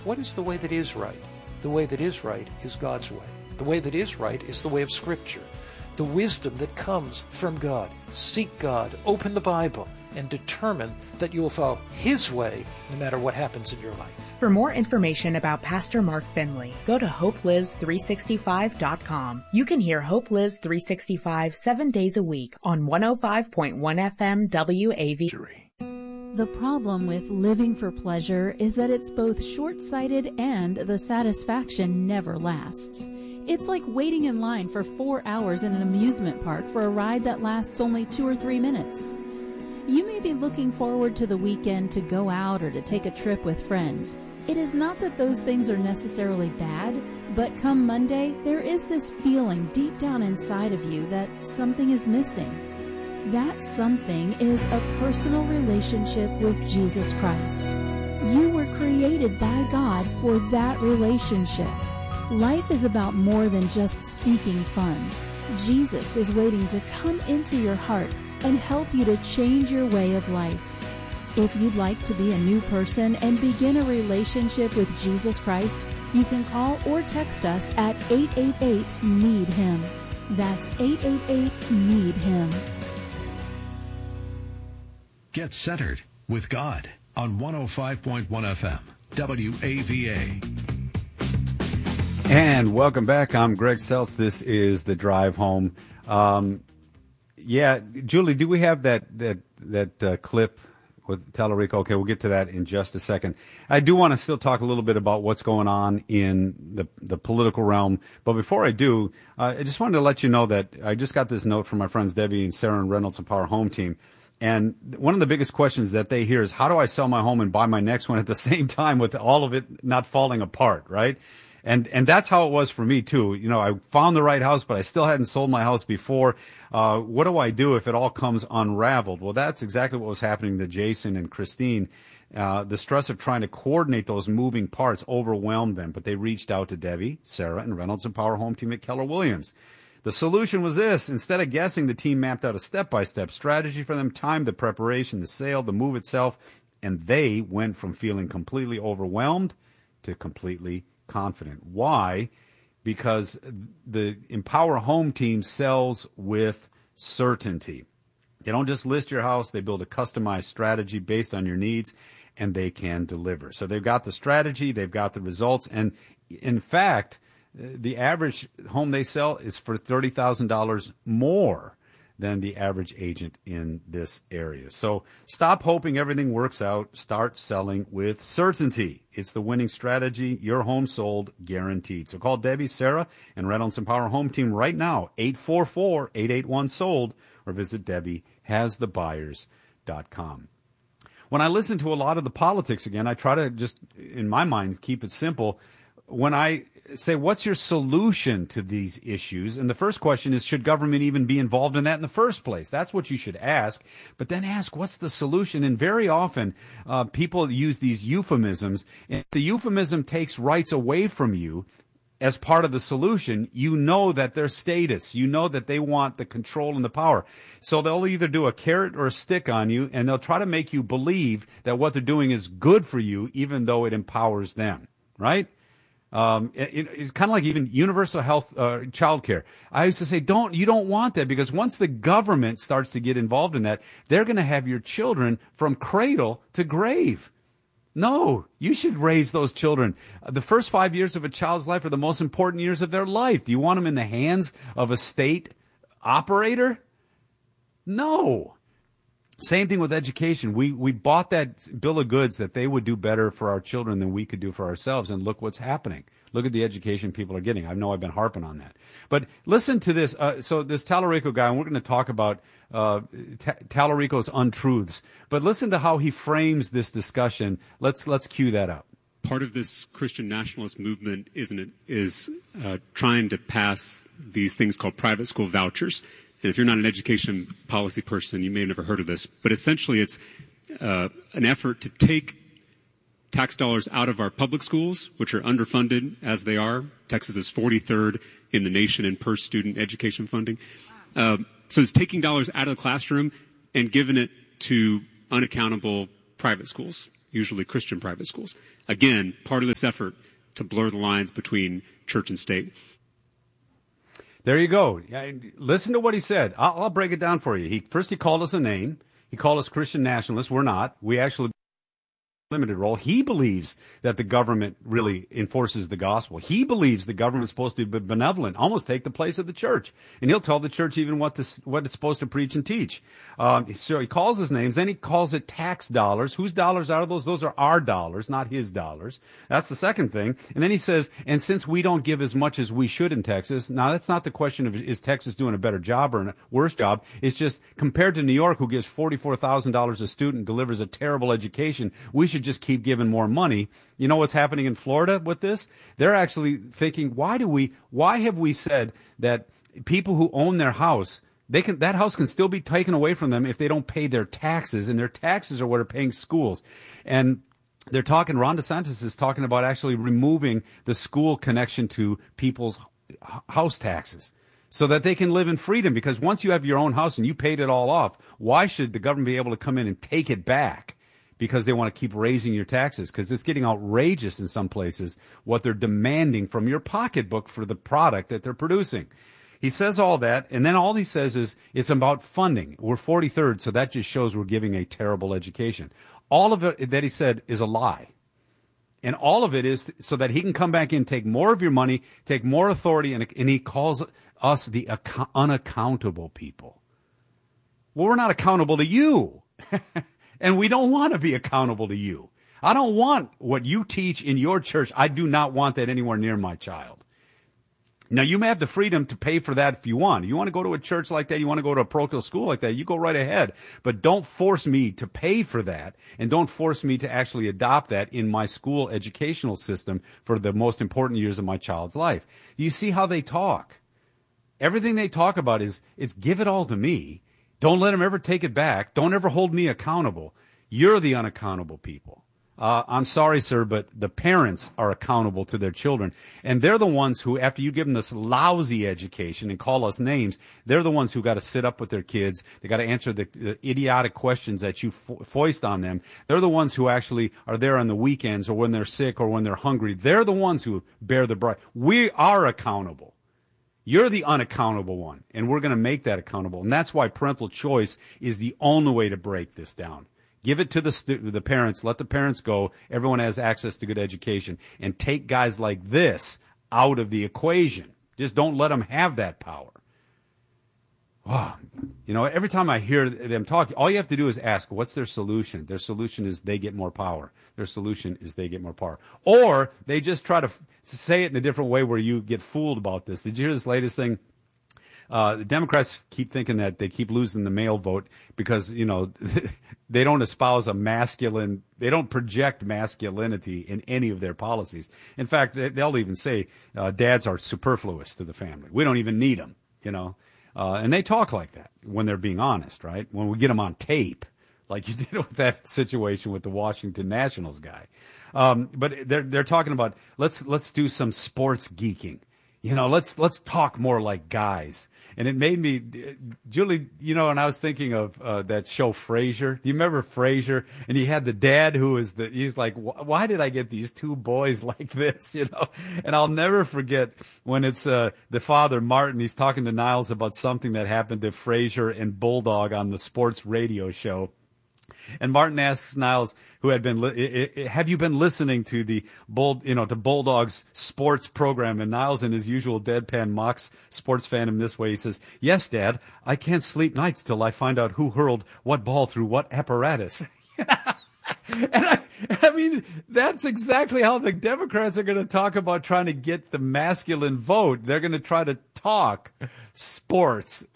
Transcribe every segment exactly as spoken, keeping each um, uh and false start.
what is the way that is right? The way that is right is God's way. The way that is right is the way of Scripture. The wisdom that comes from God. Seek God, open the Bible, and determine that you will follow His way no matter what happens in your life. For more information about Pastor Mark Finley, go to hope lives three sixty-five dot com. You can hear Hope Lives three sixty-five seven days a week on one oh five point one F M W A V. The problem with living for pleasure is that it's both short-sighted and the satisfaction never lasts. It's like waiting in line for four hours in an amusement park for a ride that lasts only two or three minutes. You may be looking forward to the weekend to go out or to take a trip with friends. It is not that those things are necessarily bad, but come Monday, there is this feeling deep down inside of you that something is missing. That something is a personal relationship with Jesus Christ. You were created by God for that relationship. Life is about more than just seeking fun. Jesus is waiting to come into your heart and help you to change your way of life. If you'd like to be a new person and begin a relationship with Jesus Christ, you can call or text us at eight eight eight, need him. That's eight eight eight, need him. Get centered with God on one oh five point one F M, W A V A. And welcome back. I'm Greg Seltz. This is The Drive Home. Um, yeah, Julie, do we have that that that uh, clip with Tallarico? Okay, we'll get to that in just a second. I do want to still talk a little bit about what's going on in the the political realm. But before I do, uh, I just wanted to let you know that I just got this note from my friends Debbie and Sarah and Reynolds and Power Home Team. And one of the biggest questions that they hear is, how do I sell my home and buy my next one at the same time with all of it not falling apart, right? And and that's how it was for me, too. You know, I found the right house, but I still hadn't sold my house before. Uh, what do I do if it all comes unraveled? Well, that's exactly what was happening to Jason and Christine. Uh, the stress of trying to coordinate those moving parts overwhelmed them, but they reached out to Debbie, Sarah, and Reynolds and Power Home Team at Keller Williams. The solution was this. Instead of guessing, the team mapped out a step-by-step strategy for them, timed the preparation, the sale, the move itself, and they went from feeling completely overwhelmed to completely confident. Why? Because the Empower Home Team sells with certainty. They don't just list your house. They build a customized strategy based on your needs, and they can deliver. So they've got the strategy, they've got the results, and in fact, the average home they sell is for thirty thousand dollars more than the average agent in this area. So stop hoping everything works out. Start selling with certainty. It's the winning strategy. Your home sold, guaranteed. So call Debbie, Sarah, and Reynolds and Power Home Team right now, eight four four, eight eight one, sold, or visit Debbie Has The Buyers dot com. When I listen to a lot of the politics again, I try to just, in my mind, keep it simple. When I say, what's your solution to these issues? And the first question is, should government even be involved in that in the first place? That's what you should ask. But then ask, what's the solution? And very often, uh, people use these euphemisms. If the euphemism takes rights away from you as part of the solution, you know that their status, you know that they want the control and the power. So they'll either do a carrot or a stick on you, and they'll try to make you believe that what they're doing is good for you, even though it empowers them, right? Um, it, it's kind of like even universal health, uh, child care. I used to say, don't, you don't want that, because once the government starts to get involved in that, they're going to have your children from cradle to grave. No, you should raise those children. The first five years of a child's life are the most important years of their life. Do you want them in the hands of a state operator? No. Same thing with education. We we bought that bill of goods that they would do better for our children than we could do for ourselves, and look what's happening. Look at the education people are getting. I know I've been harping on that. But listen to this. Uh, so this Tallarico guy, and we're going to talk about uh, T- Tallarico's untruths. But listen to how he frames this discussion. Let's let's cue that up. Part of this Christian nationalist movement, isn't it, is uh, trying to pass these things called private school vouchers. And if you're not an education policy person, you may have never heard of this. But essentially, it's uh, an effort to take tax dollars out of our public schools, which are underfunded as they are. Texas is forty-third in the nation in per student education funding. Uh, so it's taking dollars out of the classroom and giving it to unaccountable private schools. usually Christian private schools. Again, part of this effort to blur the lines between church and state. There you go. Listen to what he said. I'll, I'll break it down for you. He first he called us a name. He called us Christian nationalists. We're not. We actually limited role. He believes that the government really enforces the gospel. He believes the government is supposed to be benevolent, almost take the place of the church. And he'll tell the church even what to, what it's supposed to preach and teach. Um, so he calls his names, then he calls it tax dollars. Whose dollars are those? Those are our dollars, not his dollars. That's the second thing. And then he says, and since we don't give as much as we should in Texas, now that's not the question of is Texas doing a better job or a worse job. It's just compared to New York, who gives forty-four thousand dollars a student, delivers a terrible education, we should just keep giving more money. You know what's happening in Florida with this? They're actually thinking, why do we, why have we said that people who own their house, they can, that house can still be taken away from them if they don't pay their taxes, and their taxes are what are paying schools. And they're talking, Ron DeSantis is talking about actually removing the school connection to people's house taxes, so that they can live in freedom. Because once you have your own house and you paid it all off, why should the government be able to come in and take it back? Because they want to keep raising your taxes, because it's getting outrageous in some places what they're demanding from your pocketbook for the product that they're producing. He says all that, and then all he says is it's about funding. We're forty-third, so that just shows we're giving a terrible education. All of it that he said is a lie. And all of it is so that he can come back in, take more of your money, take more authority, and, and he calls us the ac- unaccountable people. Well, we're not accountable to you. And we don't want to be accountable to you. I don't want what you teach in your church. I do not want that anywhere near my child. Now, you may have the freedom to pay for that if you want. You want to go to a church like that, you want to go to a parochial school like that, you go right ahead. But don't force me to pay for that, and don't force me to actually adopt that in my school educational system for the most important years of my child's life. You see how they talk. Everything they talk about is, it's give it all to me. Don't let them ever take it back. Don't ever hold me accountable. You're the unaccountable people. Uh, I'm sorry, sir, but the parents are accountable to their children. And they're the ones who, after you give them this lousy education and call us names, they're the ones who got to sit up with their kids. They got to answer the, the idiotic questions that you fo- foist on them. They're the ones who actually are there on the weekends or when they're sick or when they're hungry. They're the ones who bear the brunt. We are accountable. You're the unaccountable one, and we're going to make that accountable. And that's why parental choice is the only way to break this down. Give it to the stu- the parents. Let the parents go. Everyone has access to good education. And take guys like this out of the equation. Just don't let them have that power. Wow. You know, every time I hear them talk, all you have to do is ask, what's their solution? Their solution is they get more power. Their solution is they get more power. Or they just try to f- say it in a different way where you get fooled about this. Did you hear this latest thing? Uh, the Democrats keep thinking that they keep losing the male vote because, you know, they don't espouse a masculine, they don't project masculinity in any of their policies. In fact, they'll even say uh, dads are superfluous to the family. We don't even need them, you know. Uh, and they talk like that when they're being honest, right? When we get them on tape, like you did with that situation with the Washington Nationals guy. Um, but they're they're talking about let's let's do some sports geeking. You know, let's let's talk more like guys. And it made me, Julie, you know, and I was thinking of uh, that show Frasier. Do you remember Frasier? And he had the dad who was the, he's like, why did I get these two boys like this, you know? And I'll never forget when it's uh, the father, Martin, he's talking to Niles about something that happened to Frasier and Bulldog on the sports radio show. And Martin asks Niles, who had been, li- have you been listening to the Bull, you know, to Bulldog's sports program? And Niles, in his usual deadpan, mocks sports fandom this way. He says, yes, Dad, I can't sleep nights till I find out who hurled what ball through what apparatus. And I, I mean, that's exactly how the Democrats are going to talk about trying to get the masculine vote. They're going to try to talk sports.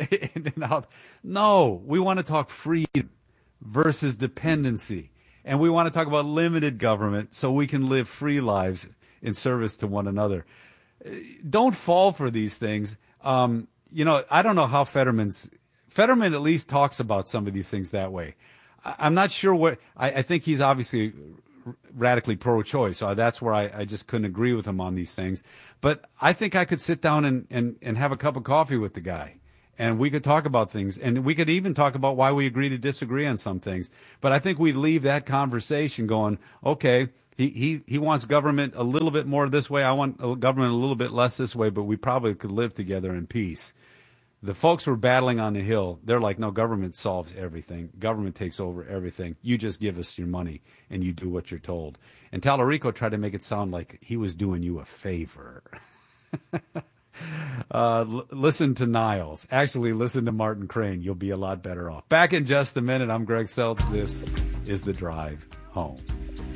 No, we want to talk freedom versus dependency. And we want to talk about limited government so we can live free lives in service to one another. Don't fall for these things. Um, you know, I don't know how Fetterman's, Fetterman at least talks about some of these things that way. I, I'm not sure what, I, I think he's obviously radically pro-choice. So that's where I, I just couldn't agree with him on these things. But I think I could sit down and, and, and have a cup of coffee with the guy and we could talk about things, and we could even talk about why we agree to disagree on some things. But I think we leave that conversation going, okay, he, he, he wants government a little bit more this way. I want government a little bit less this way, but we probably could live together in peace. The folks who are battling on the Hill, they're like, no, government solves everything. Government takes over everything. You just give us your money and you do what you're told. And Tallarico tried to make it sound like he was doing you a favor. Uh, l- listen to Niles. Actually, listen to Martin Crane. You'll be a lot better off. Back in just a minute. I'm Greg Seltz. This is The Drive Home.